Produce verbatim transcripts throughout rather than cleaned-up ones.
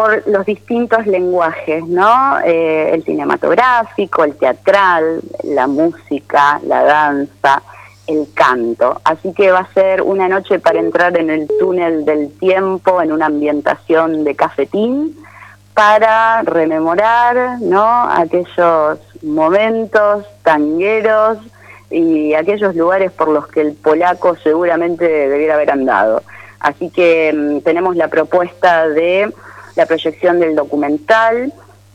por los distintos lenguajes, ¿no? Eh, el cinematográfico, el teatral, la música, la danza, el canto. Así que va a ser una noche para entrar en el túnel del tiempo, en una ambientación de cafetín, para rememorar, ¿no?, aquellos momentos tangueros y aquellos lugares por los que el polaco seguramente debiera haber andado. Así que um, tenemos la propuesta de la proyección del documental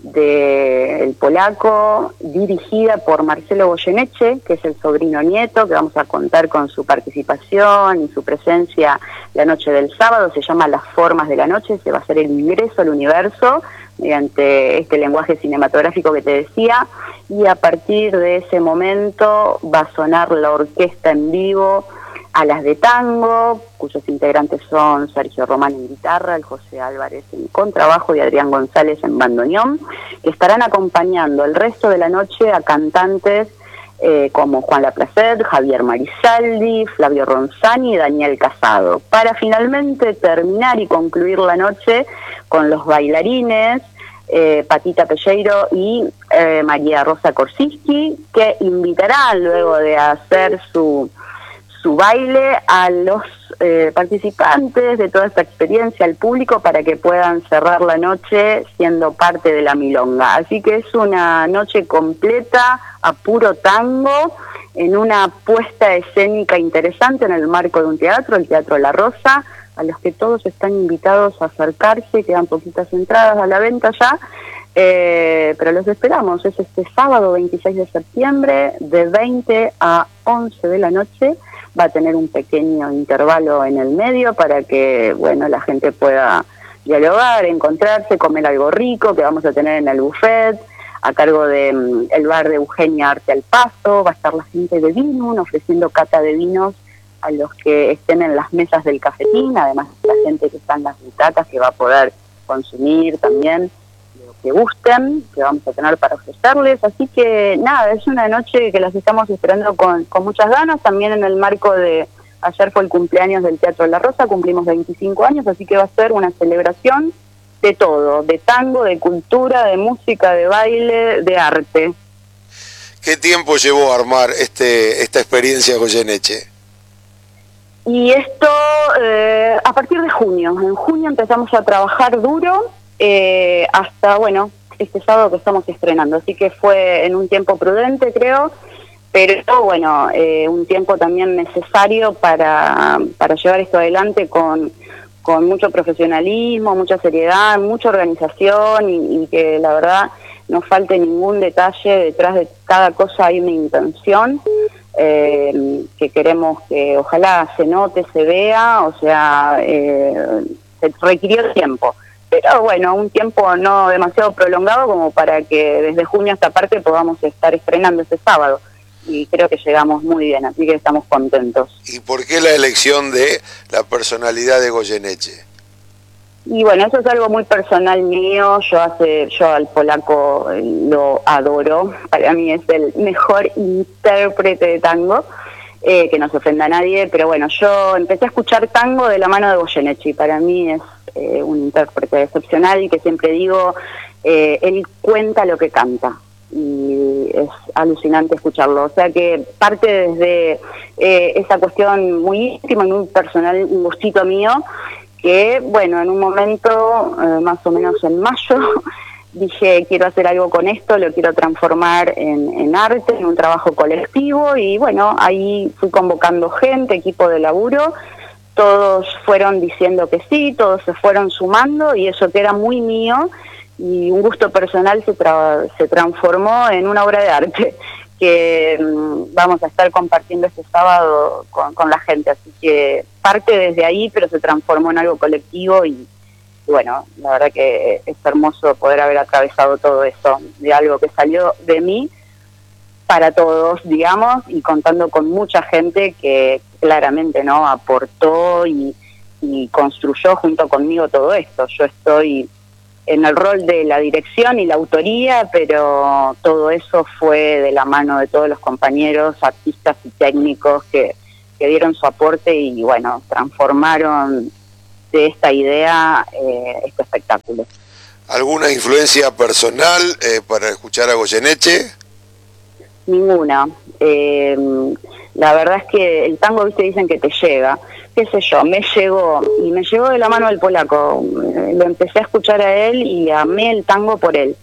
de El Polaco, dirigida por Marcelo Goyeneche, que es el sobrino nieto, que vamos a contar con su participación y su presencia la noche del sábado. Se llama Las Formas de la Noche, se va a hacer el ingreso al universo mediante este lenguaje cinematográfico que te decía, y a partir de ese momento va a sonar la orquesta en vivo, Alas de Tango, cuyos integrantes son Sergio Román en guitarra, el José Álvarez en contrabajo y Adrián González en bandoneón, que estarán acompañando el resto de la noche a cantantes eh, como Juan Laplacet, Javier Marisaldi, Flavio Ronzani y Daniel Casado, para finalmente terminar y concluir la noche con los bailarines Eh, Patita Pelleiro y eh, María Rosa Korsinski, que invitarán, luego de hacer su, su baile, a los eh, participantes de toda esta experiencia, al público, para que puedan cerrar la noche siendo parte de la milonga. Así que es una noche completa a puro tango, en una puesta escénica interesante en el marco de un teatro, el Teatro La Rosa, a los que todos están invitados a acercarse. Quedan poquitas entradas a la venta ya, eh, pero los esperamos. Es este sábado veintiséis de septiembre, de veinte a once de la noche. Va a tener un pequeño intervalo en el medio para que, bueno, la gente pueda dialogar, encontrarse, comer algo rico, que vamos a tener en el buffet, a cargo de um, el bar de Eugenia Arte al Paso. Va a estar la gente de Vinum ofreciendo cata de vinos a los que estén en las mesas del cafetín, además la gente que está en las butacas, que va a poder consumir también lo que gusten, que vamos a tener para ofrecerles. Así que nada, es una noche que las estamos esperando con, con muchas ganas, también en el marco de, ayer fue el cumpleaños del Teatro La Rosa, cumplimos veinticinco años, así que va a ser una celebración de todo, de tango, de cultura, de música, de baile, de arte. ¿Qué tiempo llevó a armar este esta experiencia Goyeneche? Y esto eh, a partir de junio. En junio empezamos a trabajar duro eh, hasta, bueno, este sábado que estamos estrenando. Así que fue en un tiempo prudente, creo, pero bueno, eh, un tiempo también necesario para, para llevar esto adelante con, con mucho profesionalismo, mucha seriedad, mucha organización y, y que la verdad no falte ningún detalle. Detrás de cada cosa hay una intención. Eh, que queremos que ojalá se note, se vea, o sea, eh, se requirió tiempo, pero bueno, un tiempo no demasiado prolongado como para que desde junio hasta parte podamos estar estrenando este sábado, y creo que llegamos muy bien, así que estamos contentos. ¿Y por qué la elección de la personalidad de Goyeneche? Y bueno, eso es algo muy personal mío. Yo hace, yo al polaco lo adoro. Para mí es el mejor intérprete de tango, eh, que no se ofenda a nadie, pero bueno, yo empecé a escuchar tango de la mano de Goyeneche y para mí es eh, un intérprete excepcional, y que siempre digo, eh, él cuenta lo que canta y es alucinante escucharlo. O sea que parte desde eh, esa cuestión muy íntima y muy personal, un gustito mío, que bueno, en un momento, eh, más o menos en mayo, dije, quiero hacer algo con esto, lo quiero transformar en, en arte, en un trabajo colectivo, y bueno, ahí fui convocando gente, equipo de laburo, todos fueron diciendo que sí, todos se fueron sumando, y eso que era muy mío, y un gusto personal se, tra se transformó en una obra de arte, que mmm, vamos a estar compartiendo este sábado con, con la gente, así que parte desde ahí, pero se transformó en algo colectivo, y, y bueno, la verdad que es hermoso poder haber atravesado todo eso, de algo que salió de mí para todos, digamos, y contando con mucha gente que claramente no aportó y, y construyó junto conmigo todo esto. Yo estoy en el rol de la dirección y la autoría, pero todo eso fue de la mano de todos los compañeros, artistas y técnicos que, que dieron su aporte y bueno, transformaron de esta idea, eh, este espectáculo. ¿Alguna influencia personal eh, para escuchar a Goyeneche? Ninguna. Eh, la verdad es que el tango, viste, dicen que te llega. Qué sé yo, me llegó, y me llegó de la mano del polaco. Lo empecé a escuchar a él y amé el tango por él.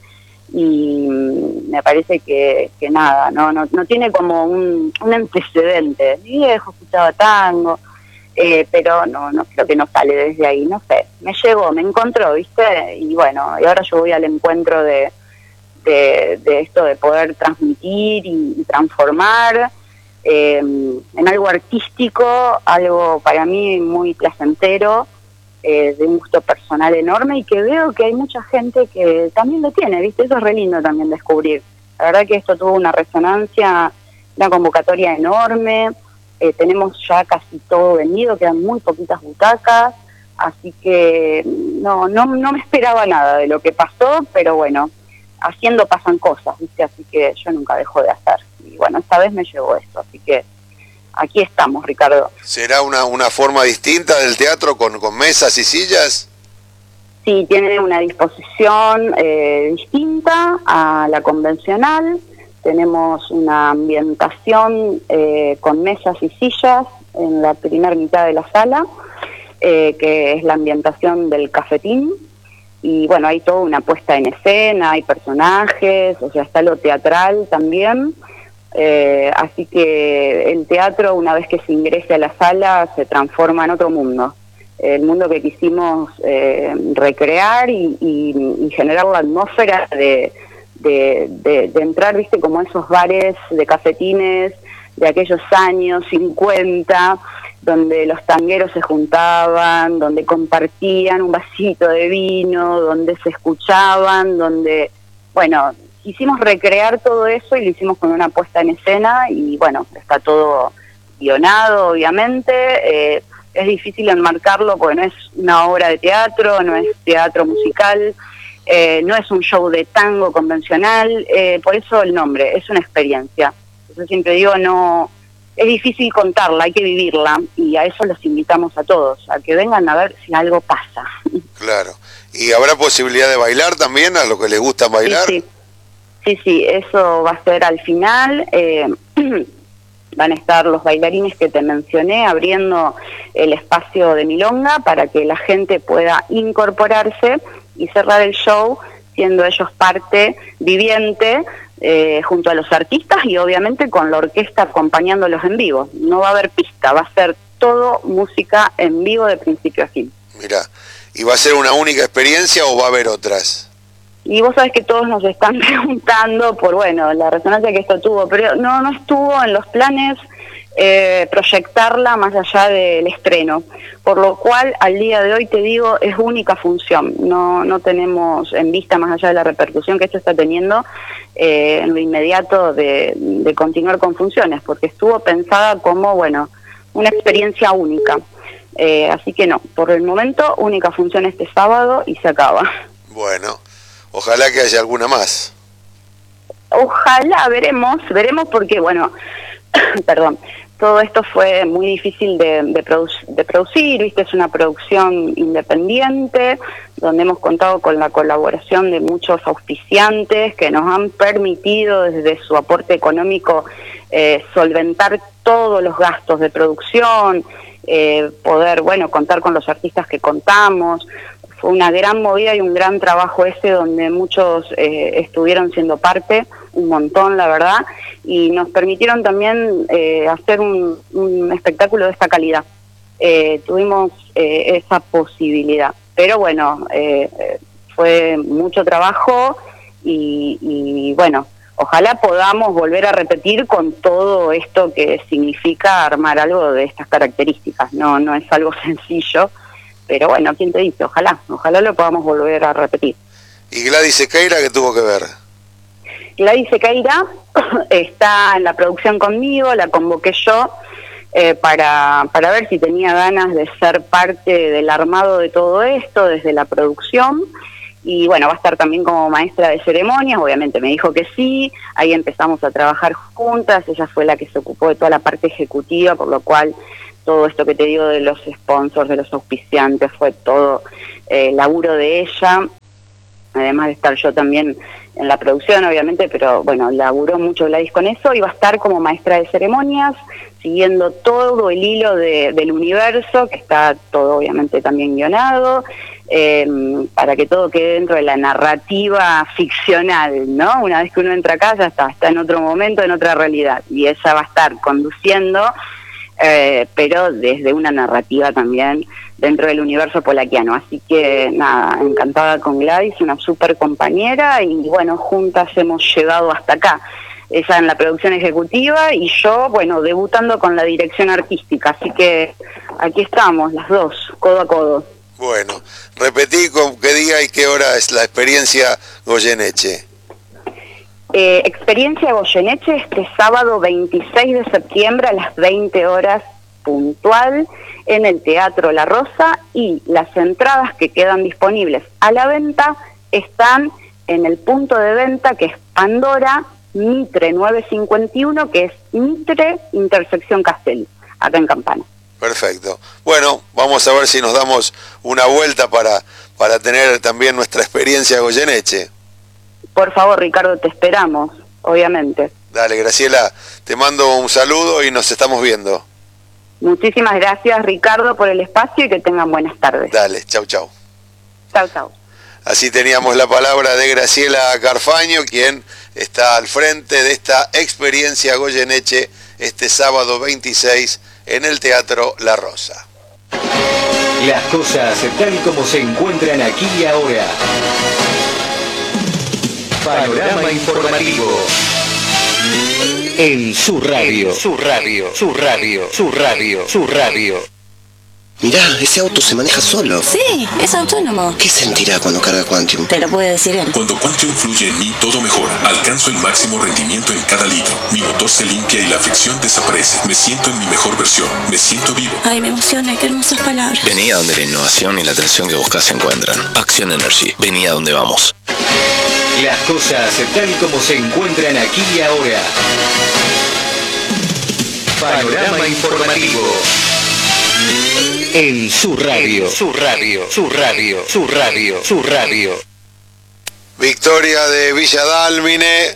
Y me parece que, que nada, no, no, no tiene como un, un antecedente. Mi viejo escuchaba tango, eh, pero no, no creo que no sale desde ahí, no sé. Me llegó, me encontró, ¿viste? Y bueno, y ahora yo voy al encuentro de, de, de esto de poder transmitir y, y transformar eh, en algo artístico, algo para mí muy placentero, eh, de un gusto personal enorme, y que veo que hay mucha gente que también lo tiene, ¿viste? Eso es re lindo también descubrir. La verdad que esto tuvo una resonancia, una convocatoria enorme, eh, tenemos ya casi todo vendido, quedan muy poquitas butacas, así que no, no, no me esperaba nada de lo que pasó, pero bueno, haciendo pasan cosas, ¿viste? Así que yo nunca dejo de hacer. Y bueno, esta vez me llegó esto, así que aquí estamos, Ricardo. ¿Será una, una forma distinta del teatro con, con mesas y sillas? Sí, tiene una disposición eh, distinta a la convencional. Tenemos una ambientación eh, con mesas y sillas en la primera mitad de la sala, eh, que es la ambientación del cafetín. Y bueno, hay toda una puesta en escena, hay personajes, o sea, está lo teatral también. Eh, así que el teatro, una vez que se ingrese a la sala, se transforma en otro mundo. El mundo que quisimos eh, recrear y, y, y generar la atmósfera de, de, de, de entrar, viste, como esos bares de cafetines de aquellos años cincuenta, donde los tangueros se juntaban, donde compartían un vasito de vino, donde se escuchaban, donde, bueno, quisimos recrear todo eso y lo hicimos con una puesta en escena y bueno, está todo guionado, obviamente. Eh, es difícil enmarcarlo porque no es una obra de teatro, no es teatro musical, eh, no es un show de tango convencional, eh, por eso el nombre, es una experiencia. Yo siempre digo, no, es difícil contarla, hay que vivirla, y a eso los invitamos a todos, a que vengan a ver si algo pasa. Claro. ¿Y habrá posibilidad de bailar también a los que les gusta bailar? Sí, sí, sí, sí, eso va a ser al final. Eh, van a estar los bailarines que te mencioné abriendo el espacio de milonga para que la gente pueda incorporarse y cerrar el show siendo ellos parte viviente eh, junto a los artistas y obviamente con la orquesta acompañándolos en vivo. No va a haber pista, va a ser todo música en vivo de principio a fin. Mira, ¿y va a ser una única experiencia o va a haber otras? Y vos sabés que todos nos están preguntando por, bueno, la resonancia que esto tuvo, pero no, no estuvo en los planes eh, proyectarla más allá del estreno, por lo cual al día de hoy te digo, es única función, no, no tenemos en vista más allá de la repercusión que esto está teniendo eh, en lo inmediato de, de continuar con funciones, porque estuvo pensada como, bueno, una experiencia única, eh, así que no, por el momento única función este sábado y se acaba. Bueno. Ojalá que haya alguna más. Ojalá, veremos, veremos porque, bueno, perdón, todo esto fue muy difícil de, de, produ de producir, ¿viste? Es una producción independiente, donde hemos contado con la colaboración de muchos auspiciantes que nos han permitido desde su aporte económico eh, solventar todos los gastos de producción, eh, poder, bueno, contar con los artistas que contamos. Fue una gran movida y un gran trabajo ese donde muchos eh, estuvieron siendo parte, un montón la verdad, y nos permitieron también eh, hacer un, un espectáculo de esta calidad. Eh, tuvimos eh, esa posibilidad, pero bueno, eh, fue mucho trabajo y, y bueno, ojalá podamos volver a repetir con todo esto que significa armar algo de estas características. No, no es algo sencillo. Pero bueno, ¿quién te dice? Ojalá, ojalá lo podamos volver a repetir. ¿Y Gladys Sequeira qué tuvo que ver? Gladys Sequeira está en la producción conmigo, la convoqué yo eh, para, para ver si tenía ganas de ser parte del armado de todo esto, desde la producción. Y bueno, va a estar también como maestra de ceremonias, obviamente me dijo que sí, ahí empezamos a trabajar juntas, ella fue la que se ocupó de toda la parte ejecutiva, por lo cual todo esto que te digo de los sponsors, de los auspiciantes, fue todo eh, laburo de ella, además de estar yo también en la producción, obviamente, pero bueno, laburó mucho Gladys con eso, y va a estar como maestra de ceremonias, siguiendo todo el hilo de, del universo, que está todo obviamente también guionado, eh, para que todo quede dentro de la narrativa ficcional, ¿no? Una vez que uno entra acá ya está, está en otro momento, en otra realidad, y ella va a estar conduciendo, eh, pero desde una narrativa también dentro del universo polaquiano. Así que nada, encantada con Gladys, una súper compañera, y bueno, juntas hemos llegado hasta acá. Ella en la producción ejecutiva y yo, bueno, debutando con la dirección artística. Así que aquí estamos, las dos, codo a codo. Bueno, repetí con qué día y qué hora es la experiencia Goyeneche. Eh, experiencia Goyeneche este sábado veintiséis de septiembre a las veinte horas puntual en el Teatro La Rosa, y las entradas que quedan disponibles a la venta están en el punto de venta que es Pandora, Mitre nueve cincuenta y uno, que es Mitre Intersección Castelli, acá en Campana. Perfecto. Bueno, vamos a ver si nos damos una vuelta para, para tener también nuestra experiencia Goyeneche. Por favor, Ricardo, te esperamos, obviamente. Dale, Graciela, te mando un saludo y nos estamos viendo. Muchísimas gracias, Ricardo, por el espacio, y que tengan buenas tardes. Dale, chau, chau. Chau, chau. Así teníamos la palabra de Graciela Carfaño, quien está al frente de esta experiencia Goyeneche este sábado veintiséis en el Teatro La Rosa. Las cosas tal como se encuentran aquí y ahora. Panorama informativo. En su radio, su radio, su radio, su radio, su radio. Mirá, ese auto se maneja solo. Sí, es autónomo. ¿Qué sentirá cuando carga Quantium? Te lo puede decir él. Cuando Quantium fluye en mí, todo mejora. Alcanzo el máximo rendimiento en cada litro. Mi motor se limpia y la fricción desaparece. Me siento en mi mejor versión. Me siento vivo. Ay, me emociona, qué hermosas palabras. Vení a donde la innovación y la atención que buscas se encuentran. Acción Energy. Vení a donde vamos. Las cosas tal como se encuentran aquí y ahora. Panorama informativo. En su radio, su radio, su radio, su radio, su radio. Victoria de Villa Dálmine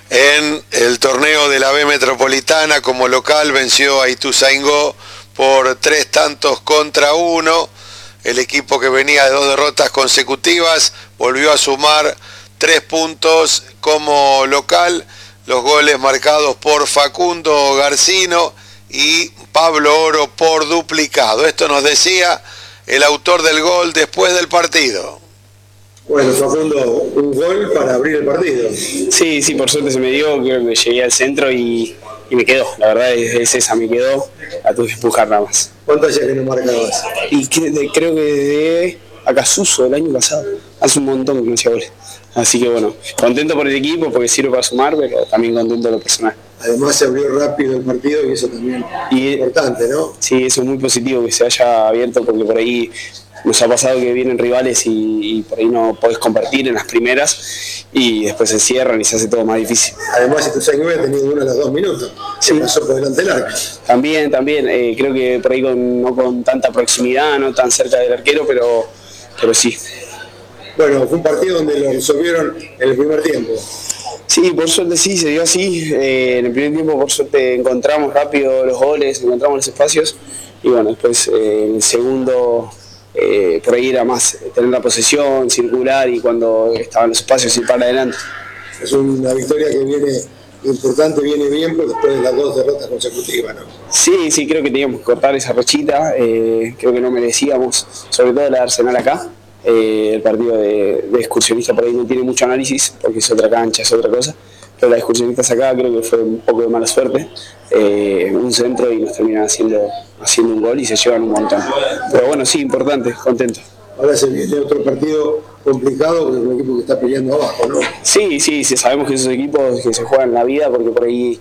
en el torneo de la B Metropolitana. Como local venció a Ituzaingó por tres tantos contra uno. El equipo que venía de dos derrotas consecutivas volvió a sumar tres puntos como local. Los goles marcados por Facundo Garcino y Pablo Oro por duplicado. Esto nos decía el autor del gol después del partido. Bueno, Facundo, un gol para abrir el partido. Sí, sí, por suerte se me dio, creo que llegué al centro y, y me quedó, la verdad es, es esa, me quedó, la tuve que empujar nada más. ¿Cuánto hacía que no marcabas? Y que, de, creo que desde Acasuso el año pasado, hace un montón que no hacía goles. Así que bueno, contento por el equipo porque sirve para sumar, pero también contento de lo personal. Además se abrió rápido el partido y eso también y, es importante, ¿no? Sí, eso es muy positivo que se haya abierto, porque por ahí nos ha pasado que vienen rivales y, y por ahí no podés compartir en las primeras y después se cierran y se hace todo más difícil. Además, si tu Ituzaingó ha tenido uno a los dos minutos, se sí. pasó por delante del arco. También, también, eh, creo que por ahí con, no con tanta proximidad, no tan cerca del arquero, pero, pero sí. Bueno, fue un partido donde lo resolvieron en el primer tiempo. Sí, por suerte sí, se dio así. Eh, en el primer tiempo, por suerte, encontramos rápido los goles, encontramos los espacios. Y bueno, después eh, en el segundo, eh, por ahí era más tener la posesión, circular y cuando estaban los espacios ir para adelante. Es una victoria que viene importante, viene bien, pero después de las dos derrotas consecutivas, ¿no? Sí, sí, creo que teníamos que cortar esa rachita. Eh, creo que no merecíamos, sobre todo la de Arsenal acá. Eh, el partido de, de excursionista por ahí no tiene mucho análisis porque es otra cancha, es otra cosa, pero la de excursionistas acá creo que fue un poco de mala suerte, eh, un centro y nos terminan haciendo, haciendo un gol y se llevan un montón, pero bueno, sí, importante, contento. Ahora se viene otro partido complicado con un equipo que está peleando abajo, ¿no? Sí, sí, sí, sabemos que esos equipos que se juegan la vida porque por ahí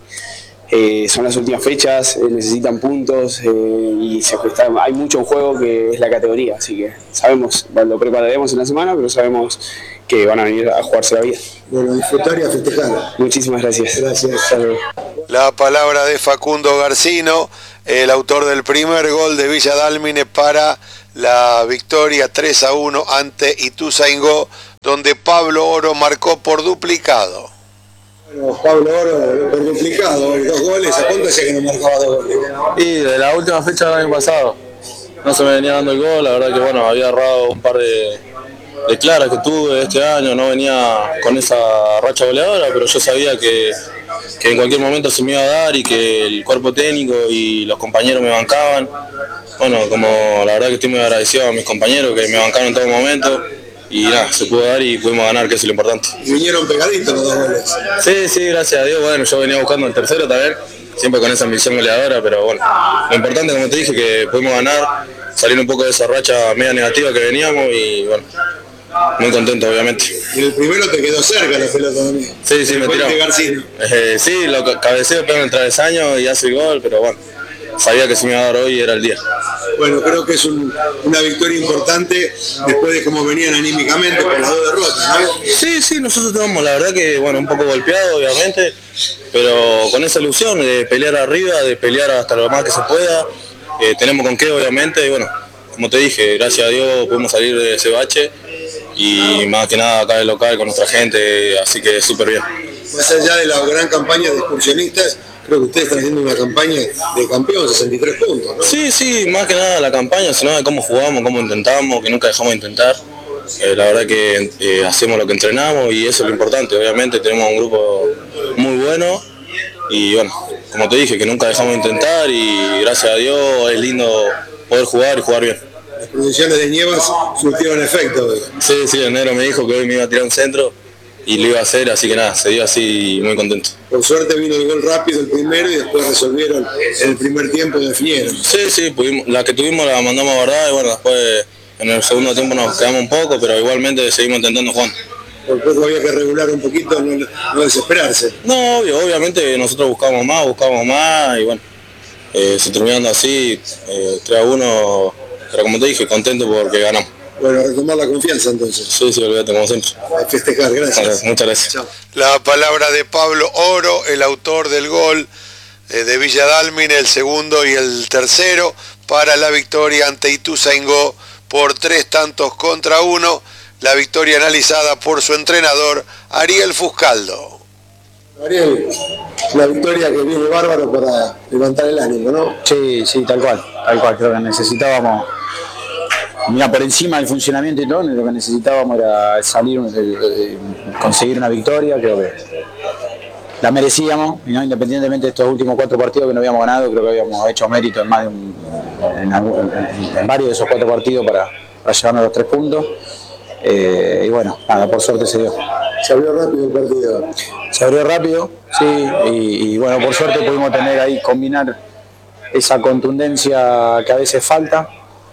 Eh, son las últimas fechas, eh, necesitan puntos eh, y se, está, hay mucho en juego que es la categoría, así que sabemos, bueno, lo prepararemos en la semana, pero sabemos que van a venir a jugarse la vida. Bueno, disfrutar y a festejar. Muchísimas gracias. Gracias. Hasta luego. La palabra de Facundo Garcino, el autor del primer gol de Villa Dálmine para la victoria tres a uno ante Ituzaingó, donde Pablo Oro marcó por duplicado. Bueno, Pablo Oro por duplicado, dos goles. ¿A cuánto decía que no marcaba dos goles? Y de la última fecha del año pasado no se me venía dando el gol, la verdad que bueno, había errado un par de, de claras que tuve este año, no venía con esa racha goleadora, pero yo sabía que, que en cualquier momento se me iba a dar y que el cuerpo técnico y los compañeros me bancaban. Bueno, como la verdad que estoy muy agradecido a mis compañeros que me bancaron en todo momento y nada, se pudo dar y pudimos ganar, que es lo importante. Y vinieron pegaditos los dos goles. Sí, sí, gracias a Dios, bueno, yo venía buscando el tercero también, siempre con esa ambición goleadora, pero bueno, lo importante, como te dije, que pudimos ganar, salir un poco de esa racha media negativa que veníamos y bueno, muy contento obviamente. Y el primero te quedó cerca la pelota también. Sí, sí, me tiró. Eh, sí, lo cabeceo, pego en el travesaño y hace el gol, pero bueno, sabía que si me iba a dar hoy era el día. Bueno, creo que es un, una victoria importante después de cómo venían anímicamente con las dos derrotas, ¿no? Sí, sí, nosotros estamos, la verdad que, bueno, un poco golpeados, obviamente, pero con esa ilusión de pelear arriba, de pelear hasta lo más que se pueda. Eh, tenemos con qué, obviamente, y bueno, como te dije, gracias a Dios pudimos salir de ese bache y más que nada acá en el local con nuestra gente, así que súper bien. Más allá de la gran campaña de excursionistas, creo que ustedes están haciendo una campaña de campeón, sesenta y tres puntos, ¿no? Sí, sí, más que nada la campaña, sino de cómo jugamos, cómo intentamos, que nunca dejamos de intentar. Eh, la verdad que eh, hacemos lo que entrenamos y eso es lo importante. Obviamente tenemos un grupo muy bueno y bueno, como te dije, que nunca dejamos de intentar y gracias a Dios es lindo poder jugar y jugar bien. Las producciones de Nievas surtieron efecto. Sí, sí, el negro me dijo que hoy me iba a tirar un centro y lo iba a hacer, así que nada, se dio así muy contento. Por suerte vino el gol rápido el primero y después resolvieron en el primer tiempo, definieron. Sí, sí, pudimos, la que tuvimos la mandamos a guardar y bueno, después en el segundo tiempo nos quedamos un poco, pero igualmente seguimos intentando jugar. Por poco había que regular un poquito, no, no desesperarse. No, obvio, obviamente nosotros buscamos más, buscamos más y bueno, eh, se terminando así, eh, tres a uno, pero como te dije, contento porque ganamos. Bueno, retomar la confianza entonces. Sí, sí, olvídate, como siempre. A festejar, gracias. Vale, muchas gracias. Chao. La palabra de Pablo Oro, el autor del gol eh, de Villa Dálmine, el segundo y el tercero, para la victoria ante Ituzaingó por tres tantos contra uno. La victoria analizada por su entrenador, Ariel Fuscaldo. Ariel, la victoria que viene bárbaro para levantar el ánimo, ¿no? Sí, sí, tal cual, tal cual. Creo que necesitábamos, mira, por encima del funcionamiento y todo, lo que necesitábamos era salir, eh, conseguir una victoria. Creo que la merecíamos, ¿no? Independientemente de estos últimos cuatro partidos que no habíamos ganado, creo que habíamos hecho mérito en, más de un, en, en, en varios de esos cuatro partidos para, para llevarnos los tres puntos. Eh, y bueno, nada, por suerte se dio. Se abrió rápido el partido. Se abrió rápido, sí, y, y bueno, por suerte pudimos tener ahí, combinar esa contundencia que a veces falta.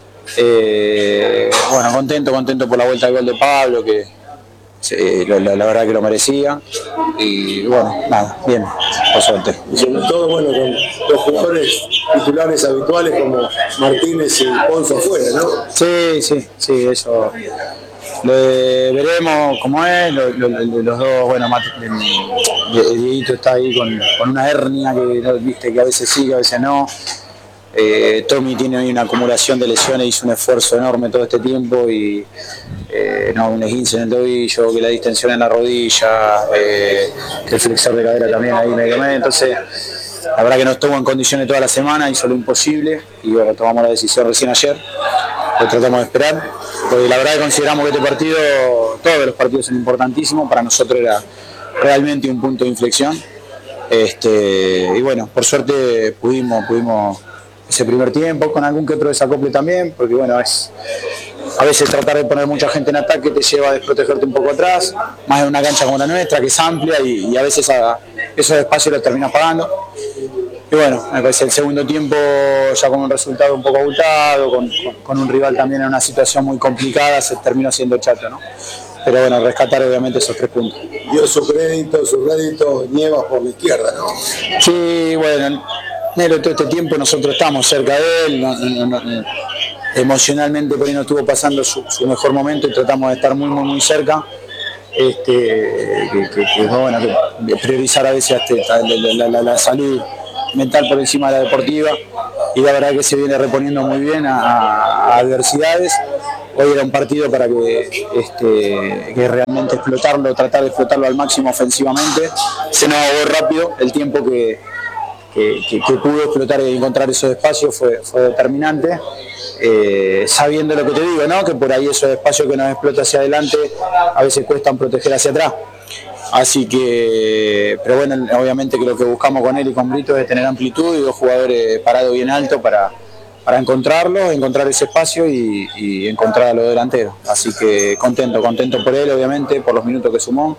Eh, bueno, contento, contento por la vuelta del gol de Pablo, que sí, la, la, la verdad que lo merecía. Y bueno, nada, bien, por suerte. Y sobre todo, bueno, con los jugadores titulares habituales como Martínez y Ponzo afuera, ¿no? Sí, sí, sí, eso. Lo de, veremos cómo es, lo, lo, lo, los dos, bueno, Dieguito está ahí con, con una hernia que, viste, que a veces sí, que a veces no. Eh, Tommy tiene hoy una acumulación de lesiones, hizo un esfuerzo enorme todo este tiempo y eh, no, un esguince en el tobillo, que la distensión en la rodilla, eh, que el flexor de cadera también ahí medio medio, entonces la verdad que no estuvo en condiciones toda la semana, hizo lo imposible y bueno, tomamos la decisión recién ayer, lo tratamos de esperar, porque la verdad que consideramos que este partido, todos los partidos son importantísimos, para nosotros era realmente un punto de inflexión, este, y bueno, por suerte pudimos, pudimos ese primer tiempo, con algún que otro desacople también, porque bueno, es a veces tratar de poner mucha gente en ataque te lleva a desprotegerte un poco atrás, más en una cancha como la nuestra, que es amplia y, y a veces a, esos espacios los terminas pagando. Y bueno, me parece el segundo tiempo ya con un resultado un poco abultado, con, con, con un rival también en una situación muy complicada, se terminó siendo chato, ¿no? Pero bueno, rescatar obviamente esos tres puntos. Dio su crédito, su rédito Nievas por la izquierda, ¿no? Sí, bueno, Nero todo este tiempo nosotros estamos cerca de él, no, no, no, emocionalmente por ahí no estuvo pasando su, su mejor momento y tratamos de estar muy muy muy cerca. este, que, que, que, bueno, que priorizar a veces hasta la, la, la, la salud mental por encima de la deportiva, y la verdad que se viene reponiendo muy bien a, a adversidades. Hoy era un partido para que, este, que realmente explotarlo, tratar de explotarlo al máximo ofensivamente. Se nos ahogó rápido, el tiempo que, que, que, que pudo explotar y encontrar esos espacios fue, fue determinante. Eh, sabiendo lo que te digo, ¿no? Que por ahí esos espacios que nos explota hacia adelante a veces cuestan proteger hacia atrás. Así que, pero bueno, obviamente que lo que buscamos con él y con Brito es tener amplitud y dos jugadores parados bien alto para, para encontrarlos, encontrar ese espacio y, y encontrar a los delanteros. Así que contento, contento por él, obviamente, por los minutos que sumó.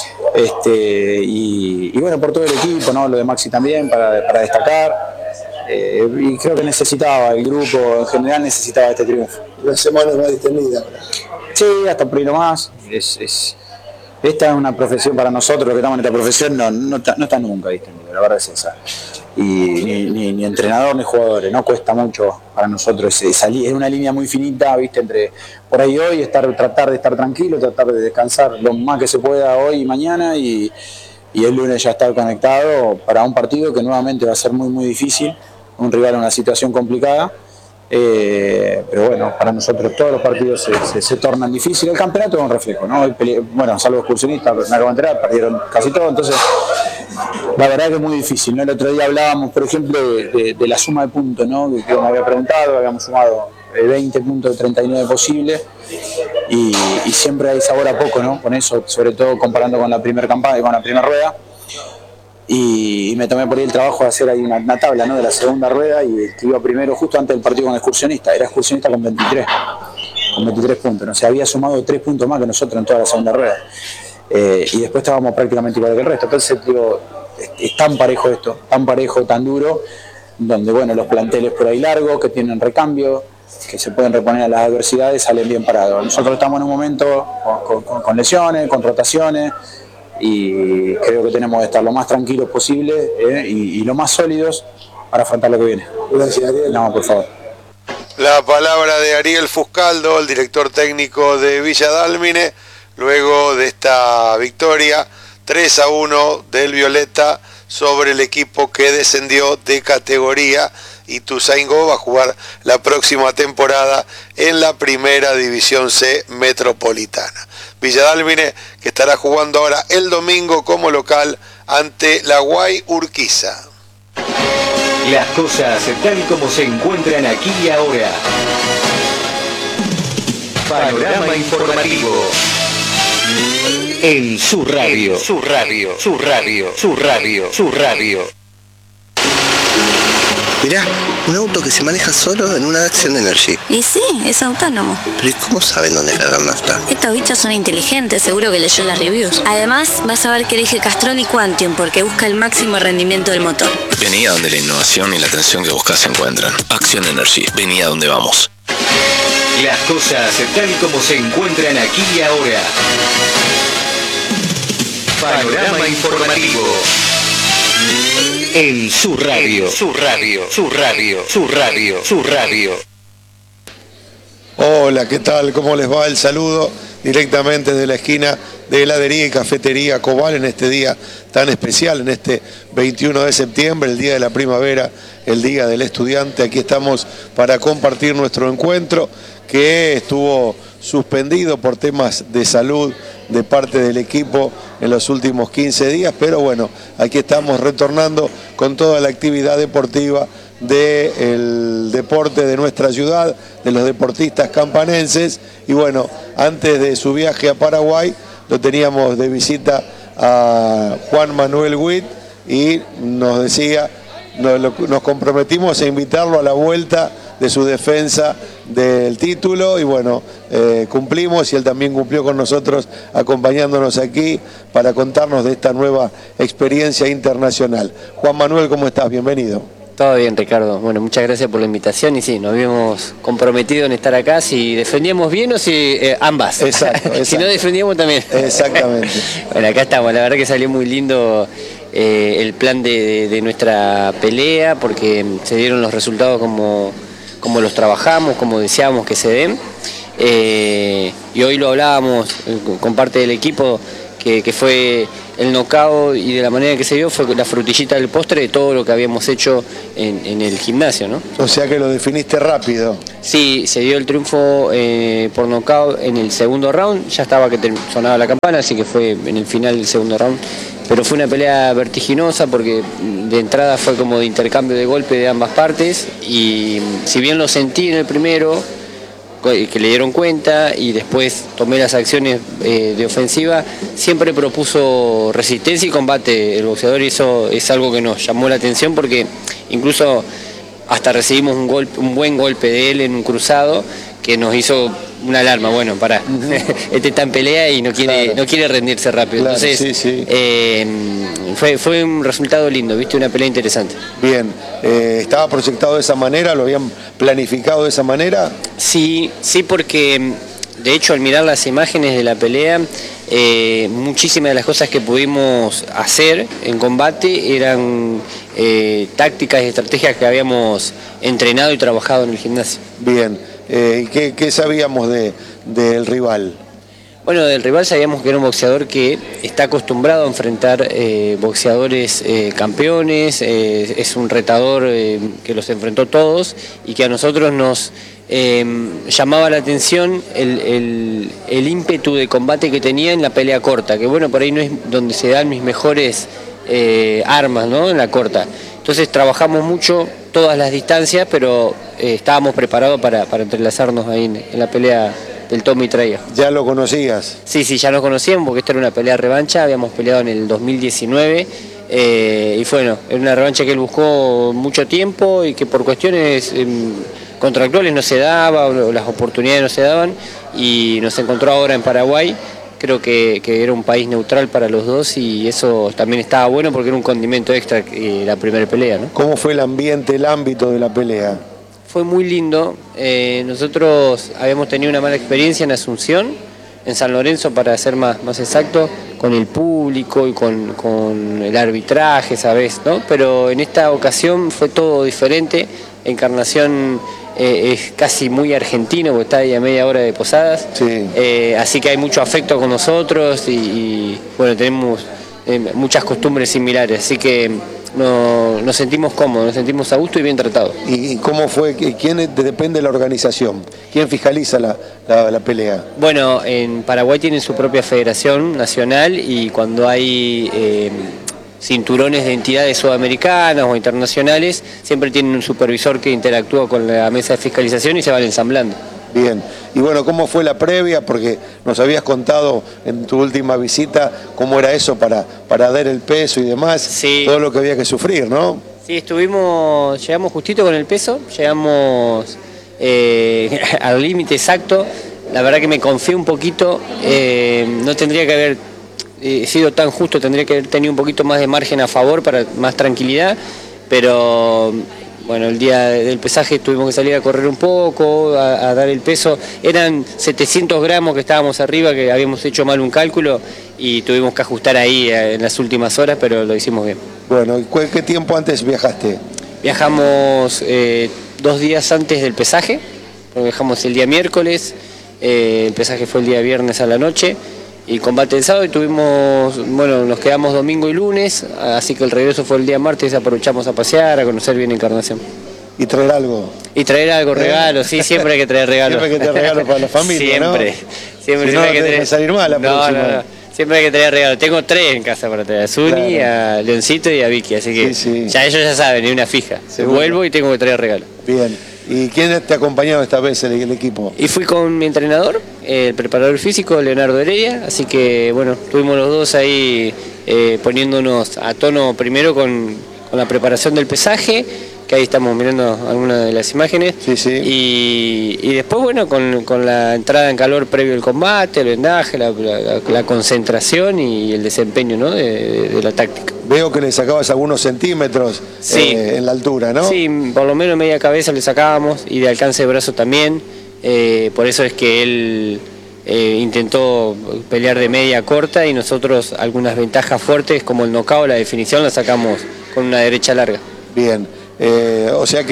Este, y, y bueno, por todo el equipo, ¿no? Lo de Maxi también, para, para destacar. Eh, y creo que necesitaba, el grupo en general necesitaba este triunfo. Una semana más distendida. Sí, hasta por ahí nomás. Es, es, esta es una profesión para nosotros, los que estamos en esta profesión, no, no, está, no está nunca distendida, la verdad es esa. Y ni, ni, ni entrenador ni jugadores, no cuesta mucho para nosotros. Es, es una línea muy finita, ¿viste? Entre por ahí hoy, estar, tratar de estar tranquilo, tratar de descansar lo más que se pueda hoy y mañana, y, y el lunes ya estar conectado para un partido que nuevamente va a ser muy, muy difícil. Un rival en una situación complicada, eh, pero bueno, para nosotros todos los partidos se, se, se tornan difíciles. El campeonato es un reflejo, ¿no? El, bueno, salvo excursionistas, me acabo de enterar, perdieron casi todo, entonces la verdad que es muy difícil, ¿no? El otro día hablábamos, por ejemplo, de, de, de la suma de puntos, ¿no? Que, que me había preguntado, habíamos sumado veinte puntos de treinta y nueve posibles, y, y siempre hay sabor a poco, ¿no? Con eso, sobre todo comparando con la primera campaña, con la primera rueda. Y, y me tomé por ahí el trabajo de hacer ahí una, una tabla, ¿no? De la segunda rueda, y el que iba primero justo antes del partido con excursionista, era excursionista con veintitrés, con veintitrés puntos, ¿no? O sea, había sumado tres puntos más que nosotros en toda la segunda rueda, eh, y después estábamos prácticamente igual que el resto. Entonces digo, es, es tan parejo esto, tan parejo, tan duro, donde bueno, los planteles por ahí largos, que tienen recambio, que se pueden reponer a las adversidades, salen bien parados. Nosotros estamos en un momento con, con, con lesiones, con rotaciones, y creo que tenemos que estar lo más tranquilos posible, eh, y, y lo más sólidos para afrontar lo que viene. Gracias, Ariel. No, por favor. La palabra de Ariel Fuscaldo, el director técnico de Villa Dálmine, luego de esta victoria tres a uno del Violeta sobre el equipo que descendió de categoría. Ituzaingó va a jugar la próxima temporada en la Primera División C Metropolitana. Villa Dálmine, que estará jugando ahora el domingo como local ante la Guay Urquiza. Las cosas tal como se encuentran aquí y ahora. Panorama informativo. En su radio, su radio, su radio, su radio, su radio. Mirá, un auto que se maneja solo en una Action Energy. Y sí, es autónomo. Pero ¿y cómo saben dónde cargar nafta? Estos bichos son inteligentes, seguro que leyó las reviews. Además, vas a ver que elige Castrol y Quantium porque busca el máximo rendimiento del motor. Vení a donde la innovación y la atención que buscas se encuentran. Action Energy, vení a donde vamos. Las cosas tal como se encuentran aquí y ahora. Panorama informativo. En su radio, su radio, su radio, su radio, su radio. Hola, ¿qué tal? ¿Cómo les va? El saludo directamente desde la esquina de heladería y cafetería Cobal en este día tan especial, en este veintiuno de septiembre, el día de la primavera, el día del estudiante. Aquí estamos para compartir nuestro encuentro que estuvo suspendido por temas de salud de parte del equipo en los últimos quince días, pero bueno, aquí estamos retornando con toda la actividad deportiva del deporte de nuestra ciudad, de los deportistas campanenses. Y bueno, antes de su viaje a Paraguay lo teníamos de visita a Juan Manuel Witt y nos decía, nos, nos comprometimos a invitarlo a la vuelta de su defensa del título, y bueno, eh, cumplimos, y él también cumplió con nosotros acompañándonos aquí para contarnos de esta nueva experiencia internacional. Juan Manuel, ¿cómo estás? Bienvenido. Todo bien, Ricardo. Bueno, muchas gracias por la invitación, y sí, nos habíamos comprometido en estar acá, si defendíamos bien o si eh, ambas. Exacto, exacto. Si no defendíamos también. Exactamente. Bueno, acá estamos, la verdad que salió muy lindo eh, el plan de, de, de nuestra pelea, porque se dieron los resultados como, como los trabajamos, como deseábamos que se den. Eh, y hoy lo hablábamos con parte del equipo, que, que fue el knockout y de la manera que se dio fue la frutillita del postre de todo lo que habíamos hecho en, en el gimnasio, ¿no? O sea que lo definiste rápido. Sí, se dio el triunfo eh, por knockout en el segundo round, ya estaba que sonaba la campana, así que fue en el final del segundo round. Pero fue una pelea vertiginosa porque de entrada fue como de intercambio de golpe de ambas partes y si bien lo sentí en el primero, que le dieron cuenta y después tomé las acciones eh, de ofensiva, siempre propuso resistencia y combate el boxeador y eso es algo que nos llamó la atención porque incluso hasta recibimos un, golpe, un buen golpe de él en un cruzado que nos hizo una alarma, bueno, pará, uh-huh. Este está en pelea y no quiere, claro. no quiere rendirse rápido, claro, entonces sí, sí. Eh, fue, fue un resultado lindo, viste, una pelea interesante. Bien, eh, ¿estaba proyectado de esa manera? ¿Lo habían planificado de esa manera? Sí, sí, porque de hecho al mirar las imágenes de la pelea, eh, muchísimas de las cosas que pudimos hacer en combate eran eh, tácticas y estrategias que habíamos entrenado y trabajado en el gimnasio. Bien. Eh, ¿qué, ¿Qué sabíamos de, del rival? Bueno, del rival sabíamos que era un boxeador que está acostumbrado a enfrentar eh, boxeadores eh, campeones, eh, es un retador eh, que los enfrentó todos y que a nosotros nos eh, llamaba la atención el, el, el ímpetu de combate que tenía en la pelea corta, que bueno, por ahí no es donde se dan mis mejores eh, armas, ¿no? En la corta. Entonces trabajamos mucho todas las distancias, pero eh, estábamos preparados para, para entrelazarnos ahí en, en la pelea del Tommy Traía. ¿Ya lo conocías? Sí, sí, ya nos conocíamos porque esta era una pelea revancha, habíamos peleado en el dos mil diecinueve eh, y bueno, era una revancha que él buscó mucho tiempo y que por cuestiones eh, contractuales no se daba, o las oportunidades no se daban y nos encontró ahora en Paraguay. Creo que, que era un país neutral para los dos y eso también estaba bueno porque era un condimento extra eh, la primera pelea, ¿no? ¿Cómo fue el ambiente, el ámbito de la pelea? Fue muy lindo. Eh, nosotros habíamos tenido una mala experiencia en Asunción, en San Lorenzo para ser más, más exacto, con el público y con, con el arbitraje, ¿sabes? ¿No? Pero en esta ocasión fue todo diferente. Encarnación eh, es casi muy argentino porque está ahí a media hora de Posadas, sí. eh, así que hay mucho afecto con nosotros y, y bueno, tenemos eh, muchas costumbres similares, así que no, nos sentimos cómodos, nos sentimos a gusto y bien tratados. ¿Y cómo fue? ¿Quién depende de la organización? ¿Quién fiscaliza la, la, la pelea? Bueno, en Paraguay tienen su propia federación nacional y cuando hay eh, cinturones de entidades sudamericanas o internacionales, siempre tienen un supervisor que interactúa con la mesa de fiscalización y se van ensamblando. Bien, y bueno, ¿cómo fue la previa? Porque nos habías contado en tu última visita cómo era eso para, para dar el peso y demás, sí. Todo lo que había que sufrir, ¿no? Sí, estuvimos, llegamos justito con el peso, llegamos eh, al límite exacto, la verdad que me confié un poquito, eh, no tendría que haber eh, sido tan justo, tendría que haber tenido un poquito más de margen a favor para más tranquilidad, pero bueno, el día del pesaje tuvimos que salir a correr un poco, a, a dar el peso. Eran setecientos gramos que estábamos arriba, que habíamos hecho mal un cálculo y tuvimos que ajustar ahí en las últimas horas, pero lo hicimos bien. Bueno, ¿qué tiempo antes viajaste? Viajamos eh, dos días antes del pesaje, viajamos el día miércoles, eh, el pesaje fue el día viernes a la noche. Y combate el sábado y tuvimos, bueno, nos quedamos domingo y lunes, así que el regreso fue el día martes, aprovechamos a pasear, a conocer bien Encarnación. ¿Y traer algo? Y traer algo, regalos, sí, siempre hay que traer regalos. Siempre hay que traer regalos para la familia, siempre, ¿no? Siempre, si no, siempre hay que traer. salir mal la no, próxima. No, no, siempre hay que traer regalos. Tengo tres en casa para traer, a Zuni, claro. A Leoncito y a Vicky, así que sí, sí. Ya ellos ya saben, hay una fija. Seguro. Vuelvo y tengo que traer regalos. Bien. ¿Y quién te ha acompañado esta vez el, el equipo? Y fui con mi entrenador, el preparador físico, Leonardo Heredia, así que bueno, estuvimos los dos ahí eh, poniéndonos a tono primero con, con la preparación del pesaje, que ahí estamos mirando algunas de las imágenes, sí, sí. Y, y después bueno, con, con la entrada en calor previo al combate, el vendaje, la, la, la concentración y el desempeño, ¿no? de, de, de la táctica. Veo que le sacabas algunos centímetros, sí. eh, en la altura, ¿no? Sí, por lo menos media cabeza le sacábamos y de alcance de brazo también, eh, por eso es que él eh, intentó pelear de media corta y nosotros algunas ventajas fuertes como el knockout, la definición la sacamos con una derecha larga. Bien. Eh, o sea que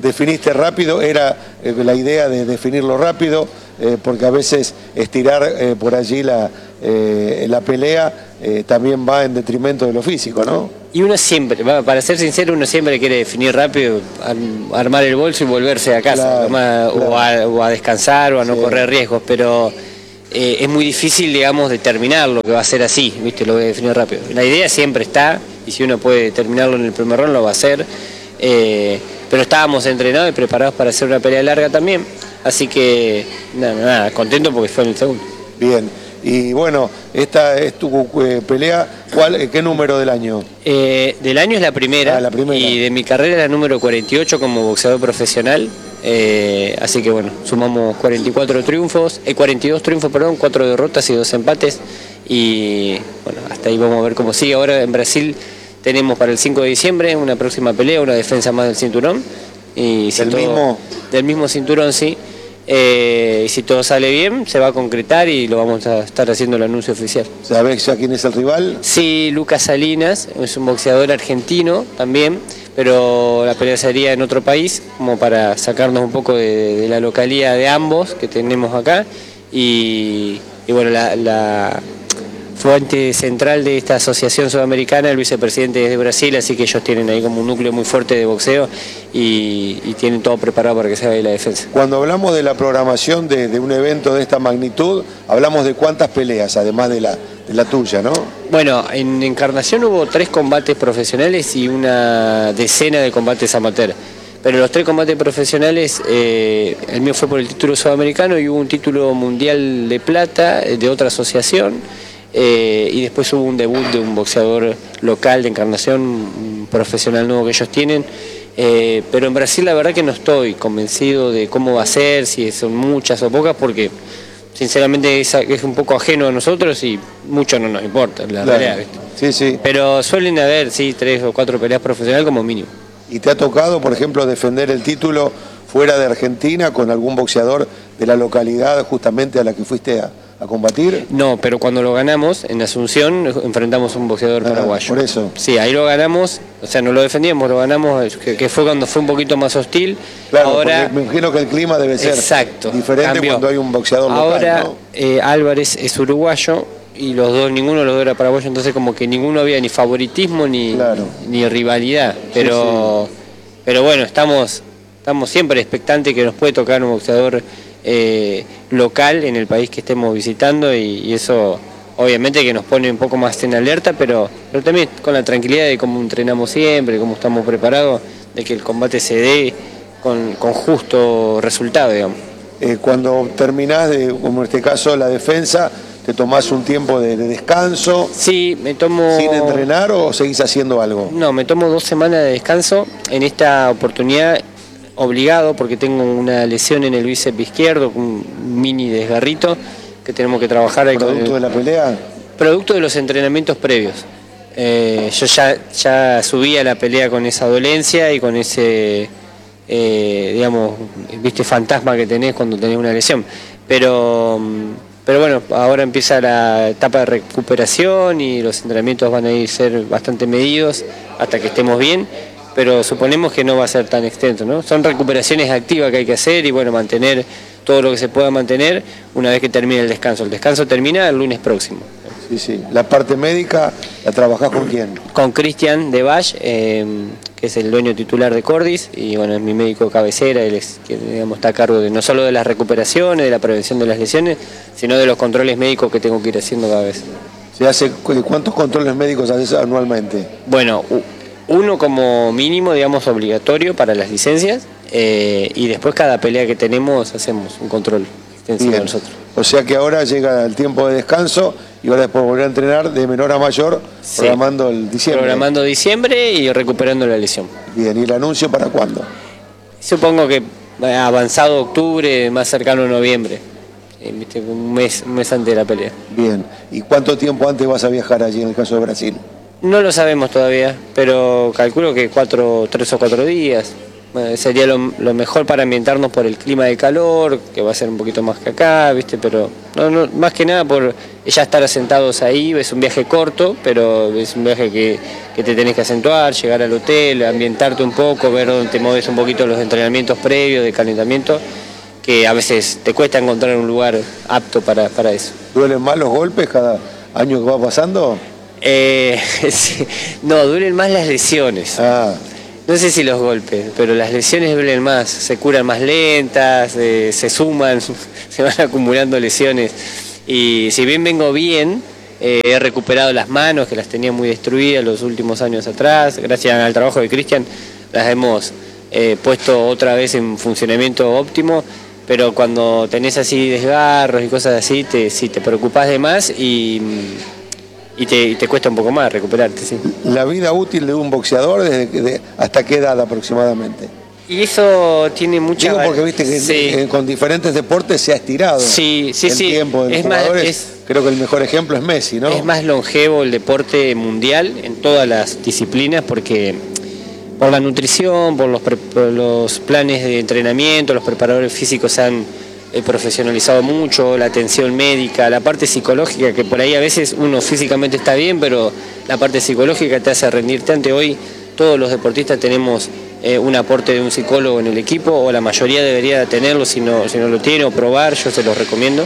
definiste rápido, era eh, la idea de definirlo rápido, eh, porque a veces estirar eh, por allí la, eh, la pelea eh, también va en detrimento de lo físico, ¿no? Y uno siempre, para ser sincero, uno siempre quiere definir rápido, armar el bolso y volverse a casa, claro, más, claro. O, a, o a descansar o a no sí. correr riesgos, pero eh, es muy difícil, digamos, determinar lo que va a ser así, ¿viste? Lo voy a definir rápido. La idea siempre está, y si uno puede terminarlo en el primer round lo va a hacer, eh, pero estábamos entrenados y preparados para hacer una pelea larga también, así que nada, nada, contento porque fue en el segundo. Bien. Y bueno, esta es tu eh, pelea, ¿cuál, ¿qué número del año? Eh, del año es la primera, ah, la primera, y de mi carrera es la número cuarenta y ocho como boxeador profesional, eh, así que bueno, sumamos cuarenta y cuatro triunfos, eh, cuarenta y dos triunfos, perdón, cuatro derrotas y dos empates, y bueno, hasta ahí vamos a ver cómo sigue. Ahora en Brasil tenemos para el cinco de diciembre una próxima pelea, una defensa más del cinturón. Y si ¿Del, todo, mismo? del mismo cinturón, sí. Eh, y si todo sale bien, se va a concretar y lo vamos a estar haciendo el anuncio oficial. ¿Sabés ya quién es el rival? Sí, Lucas Salinas, es un boxeador argentino también, pero la pelea sería en otro país, como para sacarnos un poco de, de la localía de ambos que tenemos acá. Y, y bueno, la, la fuente central de esta asociación sudamericana, el vicepresidente es de Brasil, así que ellos tienen ahí como un núcleo muy fuerte de boxeo y, y tienen todo preparado para que se haga la defensa. Cuando hablamos de la programación de, de un evento de esta magnitud, hablamos de cuántas peleas, además de la, de la tuya, ¿no? Bueno, en Encarnación hubo tres combates profesionales y una decena de combates amateur. Pero los tres combates profesionales, eh, el mío fue por el título sudamericano y hubo un título mundial de plata de otra asociación. Eh, y después hubo un debut de un boxeador local de Encarnación, un profesional nuevo que ellos tienen, eh, pero en Brasil la verdad que no estoy convencido de cómo va a ser, si son muchas o pocas, porque sinceramente es, es un poco ajeno a nosotros y mucho no nos importa la claro. pelea, ¿viste? Sí, sí. Pero suelen haber, sí, tres o cuatro peleas profesionales como mínimo. ¿Y te ha tocado, por ejemplo, defender el título fuera de Argentina con algún boxeador de la localidad justamente a la que fuiste a, a combatir? No, pero cuando lo ganamos en Asunción enfrentamos a un boxeador ah, paraguayo. Por eso. Sí, ahí lo ganamos, o sea, no lo defendíamos, lo ganamos, que, que fue cuando fue un poquito más hostil. Claro, ahora me imagino que el clima debe ser exacto, diferente cambió. Cuando hay un boxeador local, ahora, ¿no? eh, Álvarez es uruguayo y los dos, ninguno de los dos era paraguayo, entonces como que ninguno había ni favoritismo ni, claro. ni rivalidad, pero, sí, sí. pero bueno, estamos, estamos siempre expectantes que nos puede tocar un boxeador Eh, local en el país que estemos visitando y, y eso obviamente que nos pone un poco más en alerta, pero, pero también con la tranquilidad de cómo entrenamos siempre, cómo estamos preparados, de que el combate se dé con, con justo resultado, digamos. Eh, cuando terminás, de, como en este caso, la defensa, ¿te tomás un tiempo de, de descanso? Sí, me tomo... ¿Sin entrenar o seguís haciendo algo? No, me tomo dos semanas de descanso. En esta oportunidad obligado porque tengo una lesión en el bíceps izquierdo, un mini desgarrito que tenemos que trabajar. ¿Producto de la pelea? Producto de los entrenamientos previos. Eh, yo ya, ya subí a la pelea con esa dolencia y con ese, eh, digamos, viste, fantasma que tenés cuando tenés una lesión. Pero, pero bueno, ahora empieza la etapa de recuperación y los entrenamientos van a ir a ser bastante medidos hasta que estemos bien. Pero suponemos que no va a ser tan extenso, ¿no? Son recuperaciones activas que hay que hacer y bueno, mantener todo lo que se pueda mantener una vez que termine el descanso. El descanso termina el lunes próximo. Sí, sí. ¿La parte médica la trabajás con quién? Con Cristian de Valle, eh, que es el dueño titular de Cordis, y bueno, es mi médico cabecera, él es quien, digamos, está a cargo de no solo de las recuperaciones, de la prevención de las lesiones, sino de los controles médicos que tengo que ir haciendo cada vez. ¿Se hace, ¿Cuántos controles médicos haces anualmente? Bueno, uno como mínimo, digamos, obligatorio para las licencias, eh, y después cada pelea que tenemos hacemos un control extensivo de nosotros. O sea que ahora llega el tiempo de descanso y ahora después volver a entrenar de menor a mayor, sí, programando el diciembre. Programando diciembre y recuperando la lesión. Bien, ¿y el anuncio para cuándo? Supongo que avanzado octubre, más cercano a noviembre, eh, ¿viste? Un mes, un mes antes de la pelea. Bien, ¿y cuánto tiempo antes vas a viajar allí en el caso de Brasil? No lo sabemos todavía, pero calculo que cuatro, tres o cuatro días. Bueno, sería lo, lo mejor para ambientarnos por el clima de calor, que va a ser un poquito más que acá, ¿viste? Pero no, no, más que nada por ya estar asentados ahí. Es un viaje corto, pero es un viaje que, que te tenés que acentuar, llegar al hotel, ambientarte un poco, ver dónde te mueves un poquito los entrenamientos previos de calentamiento, que a veces te cuesta encontrar un lugar apto para, para eso. ¿Duelen más los golpes cada año que va pasando? Eh, sí, no, duelen más las lesiones. Ah. No sé si los golpes, pero las lesiones duelen más, se curan más lentas, eh, se suman, se van acumulando lesiones. Y si bien vengo bien, eh, he recuperado las manos, que las tenía muy destruidas los últimos años atrás. Gracias al trabajo de Cristian, las hemos eh, puesto otra vez en funcionamiento óptimo. Pero cuando tenés así desgarros y cosas así, te, sí, te preocupás de más y, y, te, y te cuesta un poco más recuperarte. Sí. ¿La vida útil de un boxeador desde de, hasta qué edad aproximadamente? Y eso tiene mucha... Digo porque viste que sí. con diferentes deportes se ha estirado sí, sí, el sí. tiempo de los es jugadores. Más, es, Creo que el mejor ejemplo es Messi, ¿no? Es más longevo el deporte mundial en todas las disciplinas porque por la nutrición, por los, pre, por los planes de entrenamiento, los preparadores físicos se han eh, profesionalizado mucho, la atención médica, la parte psicológica, que por ahí a veces uno físicamente está bien, pero la parte psicológica te hace rendirte ante. Hoy todos los deportistas tenemos eh, un aporte de un psicólogo en el equipo, o la mayoría debería tenerlo, si no, si no lo tiene, o probar, yo se los recomiendo.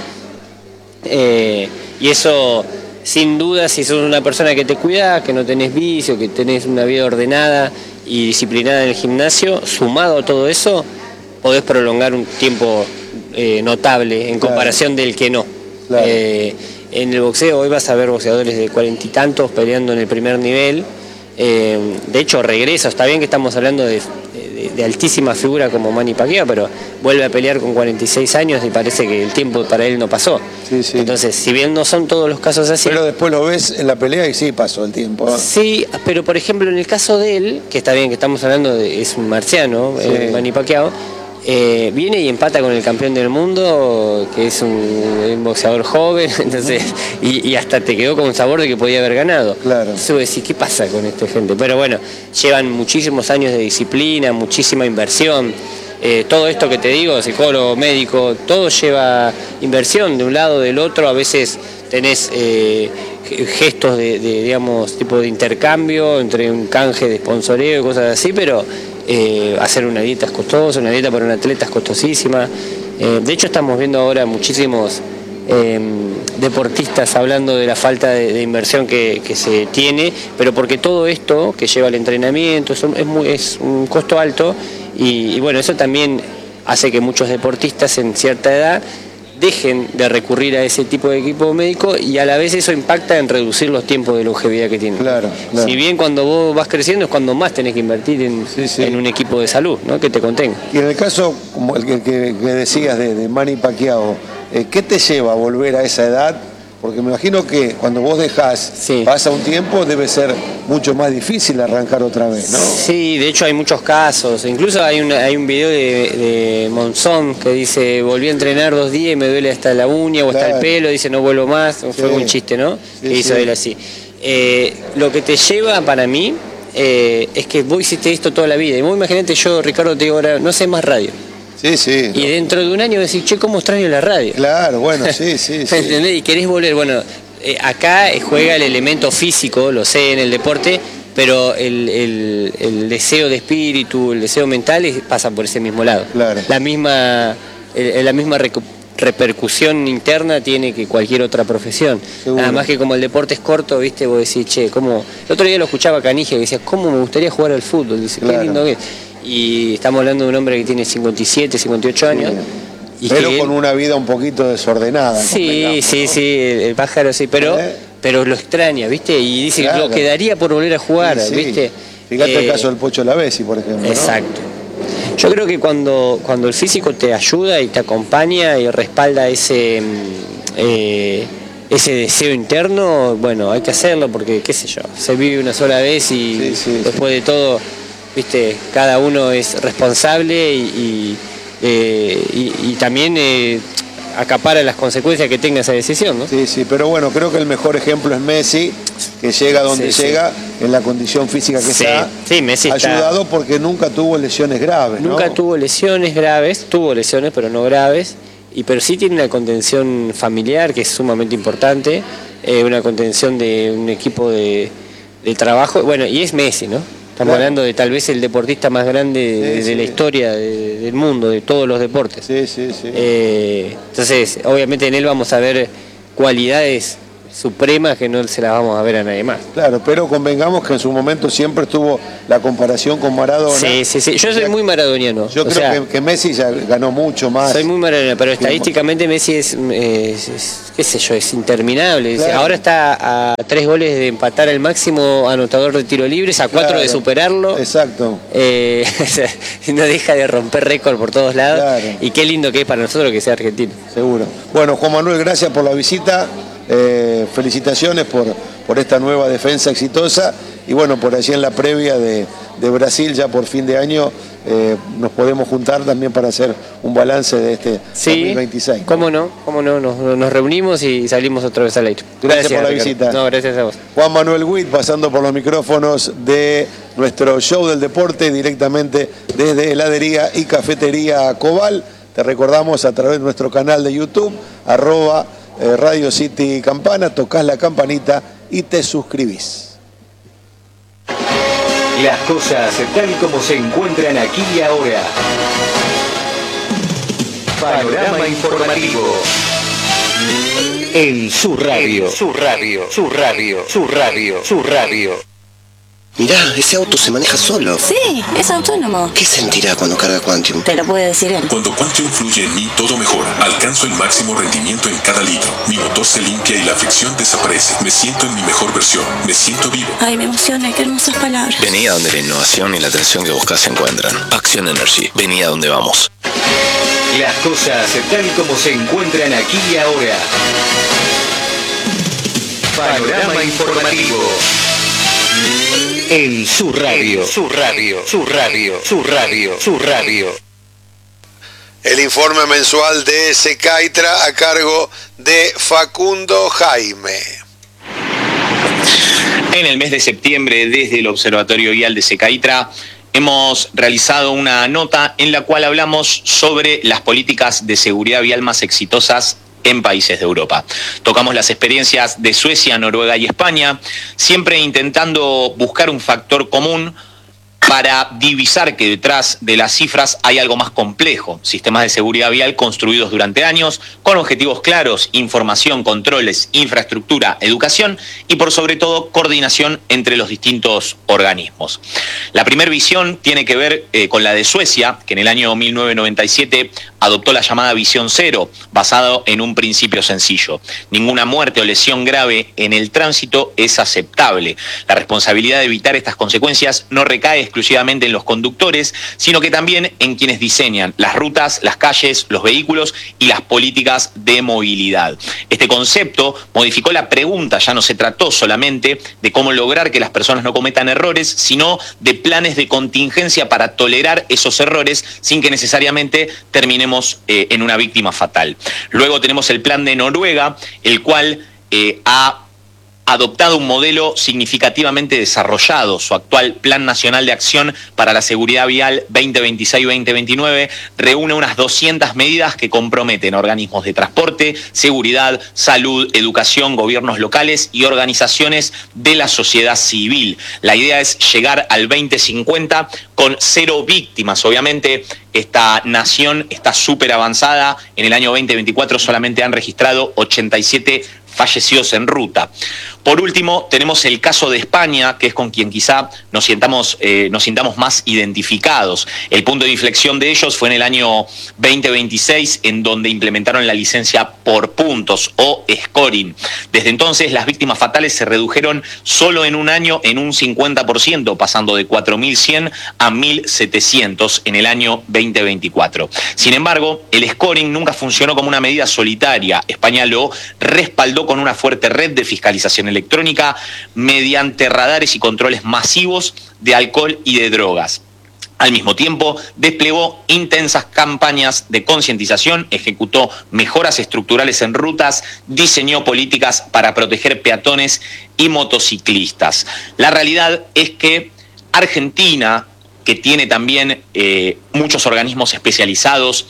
Eh, y eso, sin duda, si sos una persona que te cuida, que no tenés vicio, que tenés una vida ordenada y disciplinada en el gimnasio, sumado a todo eso, podés prolongar un tiempo eh, notable en comparación claro. del que no. Claro. Eh, en el boxeo hoy vas a ver boxeadores de cuarenta y tantos peleando en el primer nivel. Eh, de hecho regresa, está bien que estamos hablando de, de, de altísima figura como Manny Pacquiao, pero vuelve a pelear con cuarenta y seis años y parece que el tiempo para él no pasó. Sí, sí. Entonces, si bien no son todos los casos así... Pero después lo ves en la pelea y sí pasó el tiempo. Sí, pero por ejemplo en el caso de él, que está bien que estamos hablando de, es un marciano, sí. eh, Manny Pacquiao, Eh, viene y empata con el campeón del mundo, que es un, un boxeador joven, entonces y, y hasta te quedó con un sabor de que podía haber ganado. Claro. Entonces decís, ¿qué pasa con esta gente? Pero bueno, llevan muchísimos años de disciplina, muchísima inversión. Eh, todo esto que te digo, psicólogo, médico, todo lleva inversión de un lado, del otro. A veces tenés eh, gestos de, de, digamos, tipo de intercambio entre un canje de sponsoreo y cosas así, pero Eh, hacer una dieta es costosa, una dieta para un atleta es costosísima. Eh, de hecho estamos viendo ahora muchísimos eh, deportistas hablando de la falta de, de inversión que, que se tiene, pero porque todo esto que lleva al entrenamiento es un, es muy, es un costo alto y, y bueno, eso también hace que muchos deportistas en cierta edad dejen de recurrir a ese tipo de equipo médico y a la vez eso impacta en reducir los tiempos de longevidad que tienen. Claro, claro. Si bien cuando vos vas creciendo es cuando más tenés que invertir en, sí, sí. en un equipo de salud, ¿no? Que te contenga. Y en el caso, como el que, que, que decías de, de Manny Pacquiao, eh, ¿qué te lleva a volver a esa edad? Porque me imagino que cuando vos dejás, sí. pasa un tiempo, debe ser mucho más difícil arrancar otra vez, ¿no? Sí, de hecho hay muchos casos. Incluso hay, una, hay un video de, de Monzón que dice, volví a entrenar dos días y me duele hasta la uña o claro. hasta el pelo, dice no vuelvo más. Sí. Fue un chiste, ¿no? Sí, que hizo sí. él así. Eh, lo que te lleva para mí eh, es que vos hiciste esto toda la vida. Y vos imaginate, yo, Ricardo, te digo ahora, no sé más radio. Sí, sí. Y dentro de un año decís, che, ¿cómo extraño la radio? Claro, bueno, sí, sí. sí. ¿Entendés? Y querés volver, bueno, eh, acá juega el elemento físico, lo sé en el deporte, pero el, el, el deseo de espíritu, el deseo mental es, pasa por ese mismo lado. Claro. La misma, el, la misma recu repercusión interna tiene que cualquier otra profesión. Seguro. Nada más que como el deporte es corto, viste, vos decís, che, ¿cómo? El otro día lo escuchaba Canigia que decía, ¿cómo me gustaría jugar al fútbol? Dice, claro. Qué lindo que es. Y estamos hablando de un hombre que tiene cincuenta y siete, cincuenta y ocho años. Sí. Y pero con él... una vida un poquito desordenada. Sí, sí, ¿no? sí, el, el pájaro sí, pero, ¿Eh? pero lo extraña, ¿viste? Y dice claro. que lo quedaría por volver a jugar, sí, sí. ¿viste? Fíjate eh, el caso del Pocho Lavezzi, por ejemplo. Exacto. ¿no? Yo creo que cuando, cuando el físico te ayuda y te acompaña y respalda ese, eh, ese deseo interno, bueno, hay que hacerlo porque, qué sé yo, se vive una sola vez y sí, sí, después sí. de todo... Viste, cada uno es responsable y, y, eh, y, y también eh, acapara las consecuencias que tenga esa decisión, ¿no? Sí, sí, pero bueno, creo que el mejor ejemplo es Messi, que llega donde sí, llega, sí. en la condición física que sí. está, sí, Messi ayudado está... porque nunca tuvo lesiones graves, ¿no? Nunca tuvo lesiones graves, tuvo lesiones pero no graves, y pero sí tiene una contención familiar que es sumamente importante, eh, una contención de un equipo de, de trabajo, bueno, y es Messi, ¿no? Estamos claro. hablando de tal vez el deportista más grande de, sí, de sí. la historia de, del mundo, de todos los deportes. Sí, sí, sí. Eh, entonces, obviamente en él vamos a ver cualidades supremas que no se las vamos a ver a nadie más. Claro, pero convengamos que en su momento siempre estuvo la comparación con Maradona. Sí, sí, sí. Yo soy muy maradoniano. Yo o creo sea, que, que Messi ya ganó mucho más. Soy muy maradoniano, pero estadísticamente Messi es, es, es qué sé yo, es interminable. Claro. Ahora está a tres goles de empatar el máximo anotador de tiro libres, a cuatro claro. de superarlo. Exacto. Eh, no deja de romper récord por todos lados. Claro. Y qué lindo que es para nosotros que sea argentino. Seguro. Bueno, Juan Manuel, gracias por la visita. Eh, felicitaciones por, por esta nueva defensa exitosa y bueno, por allí en la previa de, de Brasil ya por fin de año eh, nos podemos juntar también para hacer un balance de este sí, dos mil veintiséis. Cómo no, cómo no, nos, nos reunimos y salimos otra vez al aire. Gracias, gracias por la Ricardo. visita. No, gracias a vos. Juan Manuel Witt pasando por los micrófonos de nuestro show del deporte directamente desde heladería y cafetería Cobal. Te recordamos a través de nuestro canal de YouTube, arroba Eh, Radio City Campana, tocas la campanita y te suscribís. Las cosas tal como se encuentran aquí y ahora. Panorama informativo. En su radio. Su radio, su radio, su radio, su radio. Mirá, ese auto se maneja solo. Sí, es autónomo. ¿Qué sentirá cuando carga Quantium? Te lo puede decir él. Cuando Quantium fluye en mí, todo mejora. Alcanzo el máximo rendimiento en cada litro. Mi motor se limpia y la fricción desaparece. Me siento en mi mejor versión. Me siento vivo. Ay, me emociona, qué hermosas palabras. Vení a donde la innovación y la atención que buscas se encuentran. Action Energy. Vení a donde vamos. Las cosas tal como se encuentran aquí y ahora. Panorama informativo. En su radio. Su radio, su radio, su radio, su radio. El informe mensual de Secaitra a cargo de Facundo Jaime. En el mes de septiembre, desde el Observatorio Vial de Secaitra, hemos realizado una nota en la cual hablamos sobre las políticas de seguridad vial más exitosas en países de Europa. Tocamos las experiencias de Suecia, Noruega y España, siempre intentando buscar un factor común para divisar que detrás de las cifras hay algo más complejo, sistemas de seguridad vial construidos durante años, con objetivos claros, información, controles, infraestructura, educación y por sobre todo coordinación entre los distintos organismos. La primera visión tiene que ver eh, con la de Suecia, que en el año mil novecientos noventa y siete adoptó la llamada visión cero, basado en un principio sencillo. Ninguna muerte o lesión grave en el tránsito es aceptable. La responsabilidad de evitar estas consecuencias no recae exclusivamente en los conductores, sino que también en quienes diseñan las rutas, las calles, los vehículos y las políticas de movilidad. Este concepto modificó la pregunta, ya no se trató solamente de cómo lograr que las personas no cometan errores, sino de planes de contingencia para tolerar esos errores sin que necesariamente terminemos eh, en una víctima fatal. Luego tenemos el plan de Noruega, el cual eh, ha adoptado un modelo significativamente desarrollado. Su actual Plan Nacional de Acción para la Seguridad Vial veinte veintiséis veinte veintinueve reúne unas doscientas medidas que comprometen organismos de transporte, seguridad, salud, educación, gobiernos locales y organizaciones de la sociedad civil. La idea es llegar al veinte cincuenta con cero víctimas. Obviamente, esta nación está súper avanzada. En el año veinte veinticuatro solamente han registrado ochenta y siete fallecidos en ruta. Por último, tenemos el caso de España, que es con quien quizá nos sintamos, eh, nos sintamos más identificados. El punto de inflexión de ellos fue en el año veinte veintiséis, en donde implementaron la licencia por puntos o scoring. Desde entonces, las víctimas fatales se redujeron solo en un año en un cincuenta por ciento, pasando de cuatro mil cien a mil setecientos en el año veinte veinticuatro. Sin embargo, el scoring nunca funcionó como una medida solitaria. España lo respaldó con una fuerte red de fiscalización electrónica mediante radares y controles masivos de alcohol y de drogas. Al mismo tiempo, desplegó intensas campañas de concientización, ejecutó mejoras estructurales en rutas, diseñó políticas para proteger peatones y motociclistas. La realidad es que Argentina, que tiene también eh, muchos organismos especializados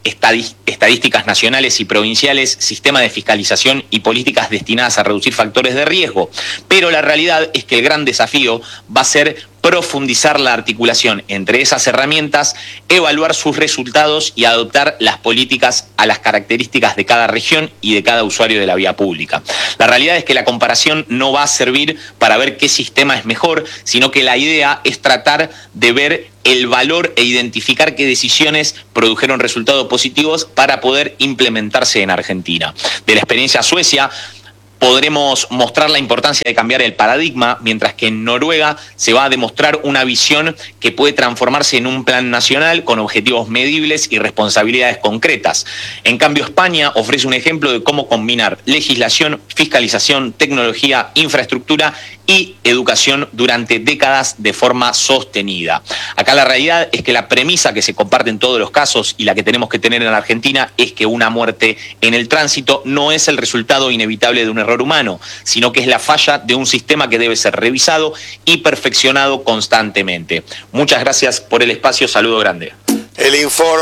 estadísticas nacionales y provinciales, sistema de fiscalización y políticas destinadas a reducir factores de riesgo. Pero la realidad es que el gran desafío va a ser profundizar la articulación entre esas herramientas, evaluar sus resultados y adoptar las políticas a las características de cada región y de cada usuario de la vía pública. La realidad es que la comparación no va a servir para ver qué sistema es mejor, sino que la idea es tratar de ver el valor e identificar qué decisiones produjeron resultados positivos para poder implementarse en Argentina. De la experiencia Suecia, podremos mostrar la importancia de cambiar el paradigma, mientras que en Noruega se va a demostrar una visión que puede transformarse en un plan nacional con objetivos medibles y responsabilidades concretas. En cambio, España ofrece un ejemplo de cómo combinar legislación, fiscalización, tecnología, infraestructura y educación durante décadas de forma sostenida. Acá la realidad es que la premisa que se comparte en todos los casos y la que tenemos que tener en la Argentina es que una muerte en el tránsito no es el resultado inevitable de un error humano, sino que es la falla de un sistema que debe ser revisado y perfeccionado constantemente. Muchas gracias por el espacio, saludo grande. El informe